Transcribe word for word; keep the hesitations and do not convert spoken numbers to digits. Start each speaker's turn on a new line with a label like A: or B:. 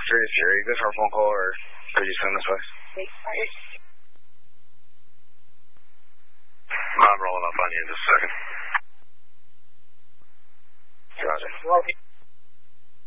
A: Jersey Fury. Good for a phone call, or could you send this way? I'm rolling up on you in just a second. Roger.